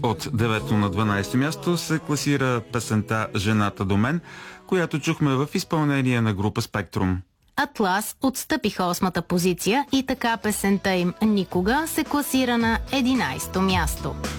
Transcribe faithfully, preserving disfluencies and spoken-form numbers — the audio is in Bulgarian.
От девето на дванадесето място се класира песента "Жената до мен", която чухме в изпълнение на група Спектрум. Атлас отстъпиха осмата позиция и така песента им "Никога" се класира на единадесето място.